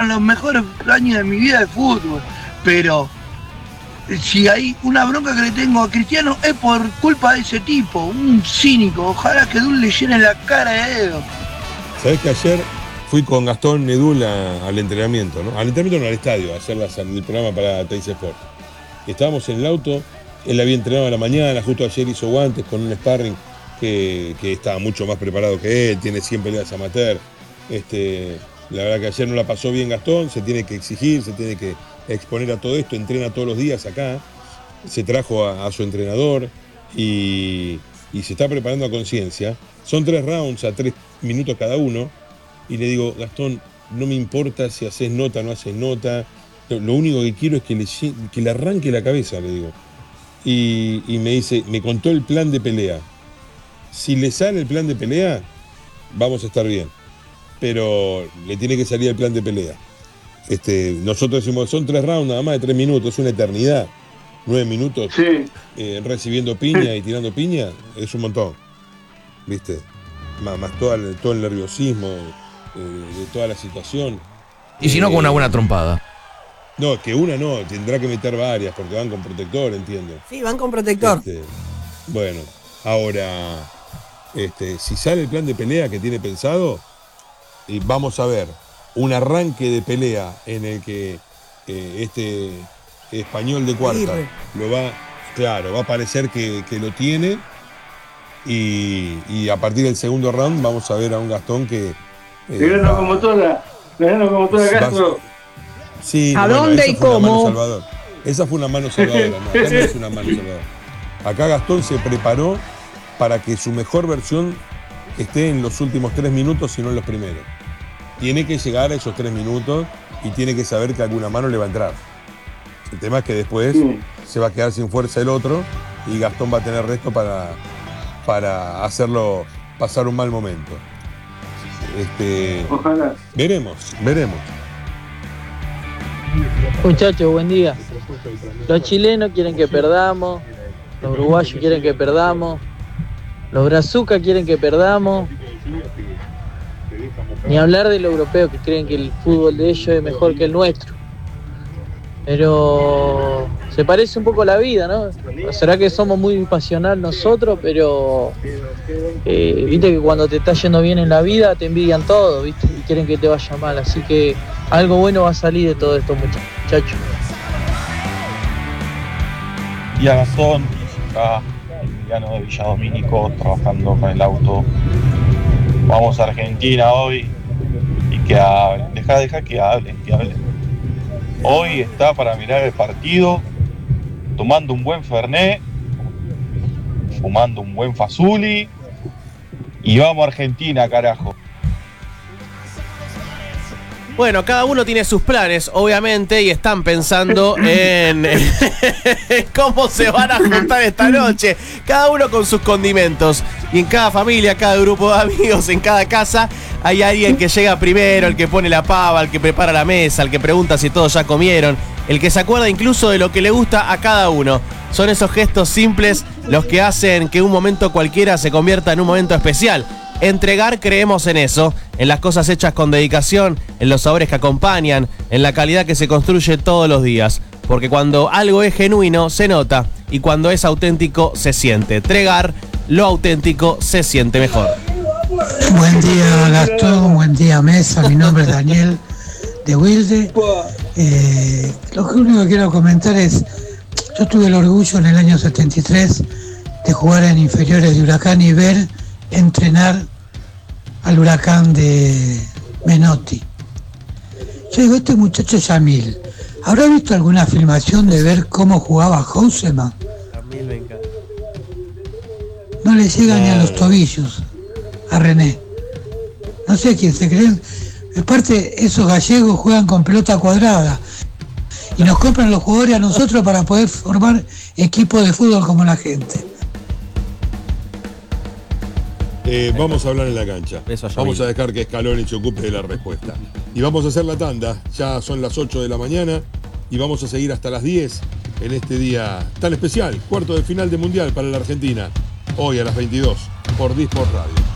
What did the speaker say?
fueron los mejores años de mi vida de fútbol, pero si hay una bronca que le tengo a Cristiano es por culpa de ese tipo, un cínico. Ojalá que Edul le llene la cara de dedo. ¿Sabés que ayer fui con Gastón Edul al entrenamiento, ¿no? Al entrenamiento no, al estadio, a hacer el programa para Teis Sport. Estábamos en el auto, él había entrenado a la mañana, justo ayer hizo guantes con un sparring que estaba mucho más preparado que él, tiene 100 peleas amateur. La verdad que ayer no la pasó bien Gastón, se tiene que exigir, se tiene que exponer a todo esto, entrena todos los días acá, se trajo a su entrenador y se está preparando a conciencia. Son 3 rounds a 3 minutos cada uno y le digo, Gastón, no me importa si haces nota o no haces nota, lo único que quiero es que le arranque la cabeza, le digo. Y me dice, me contó el plan de pelea. Si le sale el plan de pelea, vamos a estar bien. Pero le tiene que salir el plan de pelea. Nosotros decimos, son 3 rounds nada más de 3 minutos, es una eternidad. 9 minutos Sí. Recibiendo piña y tirando piña, es un montón. ¿Viste? Más todo el nerviosismo de toda la situación. Y si no, con una buena trompada. No, que una no, tendrá que meter varias, porque van con protector, entiendo. Sí, van con protector. Bueno, ahora, si sale el plan de pelea que tiene pensado, y vamos a ver un arranque de pelea en el que este español de cuarta va a parecer que lo tiene, y a partir del segundo round vamos a ver a un Gastón que... Ganando como toda Castro. Sí, ¿A dónde y cómo? Esa fue una mano salvadora, no, acá no es una mano salvadora. Acá Gastón se preparó para que su mejor versión esté en los últimos 3 minutos y no en los primeros. Tiene que llegar a esos 3 minutos y tiene que saber que alguna mano le va a entrar. El tema es que después se va a quedar sin fuerza el otro y Gastón va a tener resto para hacerlo pasar un mal momento. Ojalá. Veremos. Muchachos, buen día. Los chilenos quieren que perdamos, los uruguayos quieren que perdamos, los brazucas quieren que perdamos. Ni hablar de los europeos que creen que el fútbol de ellos es mejor que el nuestro. Pero se parece un poco a la vida, ¿no? Será que somos muy pasional nosotros, pero viste que cuando te está yendo bien en la vida te envidian todo, ¿viste? Y quieren que te vaya mal. Así que algo bueno va a salir de todo esto, muchachos. Y a Gastón, acá Emiliano de Villadomínico, trabajando con el auto. Vamos a Argentina hoy y que hablen. Deja que hablen. Hoy está para mirar el partido, tomando un buen Fernet, fumando un buen Fazuli y vamos a Argentina, carajo. Bueno, cada uno tiene sus planes, obviamente, y están pensando en cómo se van a juntar esta noche. Cada uno con sus condimentos. Y en cada familia, cada grupo de amigos, en cada casa, hay alguien que llega primero, el que pone la pava, el que prepara la mesa, el que pregunta si todos ya comieron, el que se acuerda incluso de lo que le gusta a cada uno. Son esos gestos simples los que hacen que un momento cualquiera se convierta en un momento especial. Entregar, creemos en eso, en las cosas hechas con dedicación, en los sabores que acompañan, en la calidad que se construye todos los días. Porque cuando algo es genuino, se nota, y cuando es auténtico, se siente. Entregar, lo auténtico se siente mejor. Buen día, Gastón, buen día, Mesa. Mi nombre es Daniel de Wilde. Lo único que quiero comentar es, yo tuve el orgullo en el año 73 de jugar en inferiores de Huracán y ver entrenar al Huracán de Menotti. Yo digo, este muchacho Yamil, ¿habrá visto alguna filmación de ver cómo jugaba Houseman? No le llega ni a los tobillos a René. No sé quién se creen. Aparte, esos gallegos juegan con pelota cuadrada y nos compran los jugadores a nosotros para poder formar equipos de fútbol como la gente. Vamos a hablar en la cancha. Vamos a dejar que Scaloni se ocupe de la respuesta. Y vamos a hacer la tanda. Ya son las 8 de la mañana y vamos a seguir hasta las 10 en este día tan especial. Cuarto de final de Mundial para la Argentina. Hoy a las 22 por Disport Radio.